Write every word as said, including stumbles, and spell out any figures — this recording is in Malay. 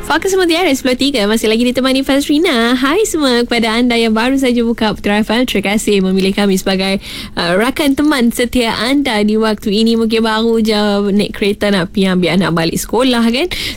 Fokus Mutiara sepuluh tiga masih lagi ditemani Fazrina. Hai semua kepada anda yang baru saja buka Putra F M. Terima kasih memilih kami sebagai uh, rakan teman setia anda di waktu ini. Mungkin baru je naik kereta nak pergi ambil anak balik sekolah kan.